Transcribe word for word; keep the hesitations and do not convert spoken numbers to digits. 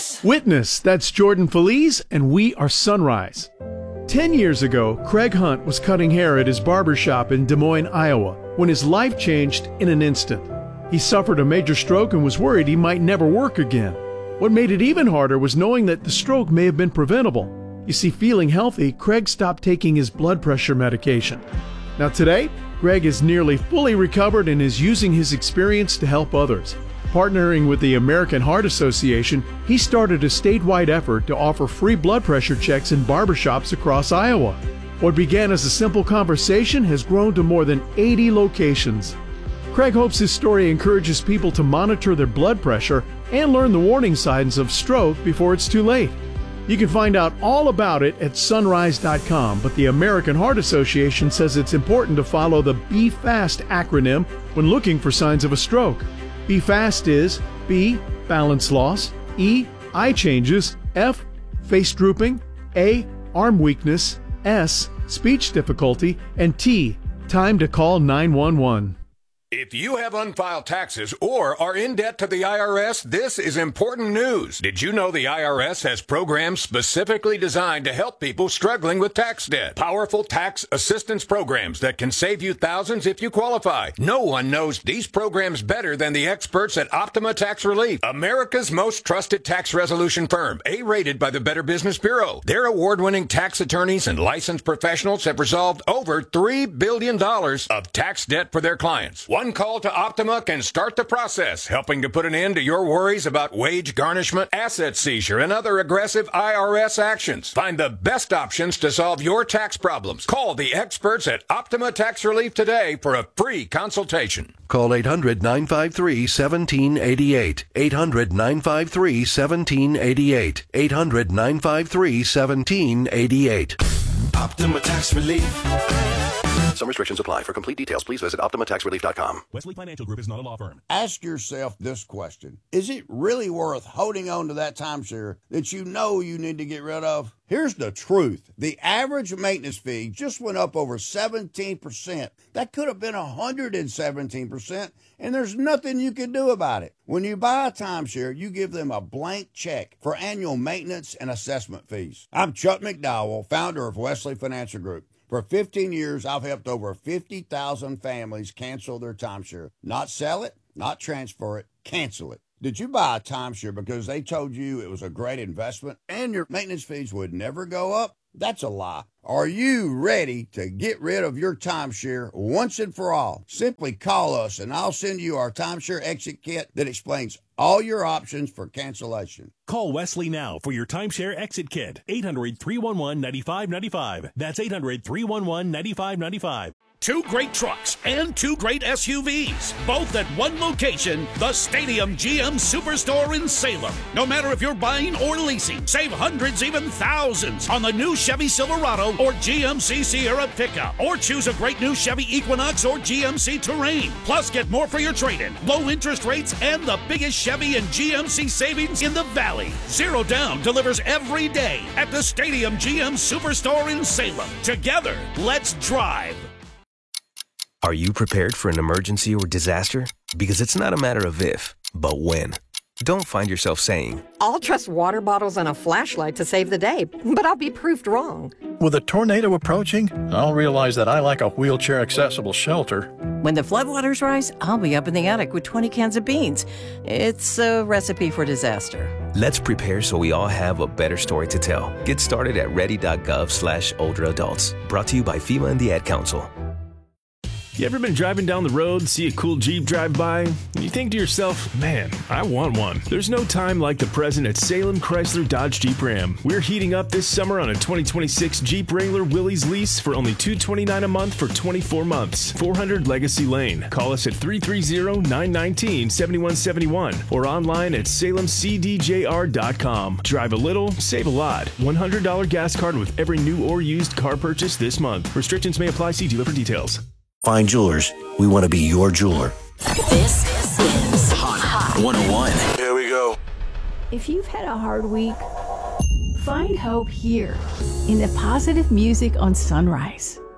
Witness. Witness, that's Jordan Feliz, and we are Sunrise. Ten years ago, Craig Hunt was cutting hair at his barber shop in Des Moines, Iowa, when his life changed in an instant. He suffered a major stroke and was worried he might never work again. What made it even harder was knowing that the stroke may have been preventable. You see, feeling healthy, Craig stopped taking his blood pressure medication. Now today, Greg is nearly fully recovered and is using his experience to help others. Partnering with the American Heart Association, he started a statewide effort to offer free blood pressure checks in barbershops across Iowa. What began as a simple conversation has grown to more than eighty locations. Craig hopes his story encourages people to monitor their blood pressure and learn the warning signs of stroke before it's too late. You can find out all about it at sunrise dot com, but the American Heart Association says it's important to follow the B FAST acronym when looking for signs of a stroke. B FAST is B, balance loss, E, eye changes, F, face drooping, A, arm weakness, S, speech difficulty, and T, time to call nine one one. If you have unfiled taxes or are in debt to the I R S, this is important news. Did you know the I R S has programs specifically designed to help people struggling with tax debt? Powerful tax assistance programs that can save you thousands if you qualify. No one knows these programs better than the experts at Optima Tax Relief, America's most trusted tax resolution firm, A-rated by the Better Business Bureau. Their award-winning tax attorneys and licensed professionals have resolved over three billion dollars of tax debt for their clients. One call to Optima can start the process, helping to put an end to your worries about wage garnishment, asset seizure, and other aggressive I R S actions. Find the best options to solve your tax problems. Call the experts at Optima Tax Relief today for a free consultation. Call eight hundred, nine five three, one seven eight eight. eight hundred, nine five three, one seven eight eight. eight hundred, nine five three, one seven eight eight. Optima Tax Relief. Some restrictions apply. For complete details, please visit optima tax relief dot com. Wesley Financial Group is not a law firm. Ask yourself this question. Is it really worth holding on to that timeshare that you know you need to get rid of? Here's the truth. The average maintenance fee just went up over seventeen percent. That could have been one hundred seventeen percent, and there's nothing you can do about it. When you buy a timeshare, you give them a blank check for annual maintenance and assessment fees. I'm Chuck McDowell, founder of Wesley Financial Group. For fifteen years, I've helped over fifty thousand families cancel their timeshare. Not sell it, not transfer it, cancel it. Did you buy a timeshare because they told you it was a great investment and your maintenance fees would never go up? That's a lie. Are you ready to get rid of your timeshare once and for all? Simply call us and I'll send you our timeshare exit kit that explains all your options for cancellation. Call Wesley now for your timeshare exit kit. eight hundred, three one one, nine five nine five. That's eight hundred, three one one, nine five nine five. Two great trucks and two great S U Vs, both at one location, the Stadium G M Superstore in Salem. No matter if you're buying or leasing, save hundreds, even thousands on the new Chevy Silverado or G M C Sierra pickup, or choose a great new Chevy Equinox or G M C Terrain. Plus, get more for your trade-in, low interest rates, and the biggest Chevy and G M C savings in the Valley. Zero Down delivers every day at the Stadium G M Superstore in Salem. Together, let's drive. Are you prepared for an emergency or disaster? Because it's not a matter of if, but when. Don't find yourself saying, I'll trust water bottles and a flashlight to save the day, but I'll be proved wrong. With a tornado approaching, I'll realize that I lack a wheelchair-accessible shelter. When the floodwaters rise, I'll be up in the attic with twenty cans of beans. It's a recipe for disaster. Let's prepare so we all have a better story to tell. Get started at ready.gov slash older adults. Brought to you by FEMA and the Ad Council. You ever been driving down the road, see a cool Jeep drive by, and you think to yourself, man, I want one. There's no time like the present at Salem Chrysler Dodge Jeep Ram. We're heating up this summer on a twenty twenty-six Jeep Wrangler Willys lease for only two hundred twenty-nine dollars a month for twenty-four months. four hundred Legacy Lane. Call us at three three zero, nine one nine, seven one seven one or online at salem c d j r dot com. Drive a little, save a lot. one hundred dollars gas card with every new or used car purchase this month. Restrictions may apply. See dealer for details. Fine Jewelers, we want to be your jeweler. This is Hot one oh one. Here we go. If you've had a hard week, find hope here in the positive music on Sunrise.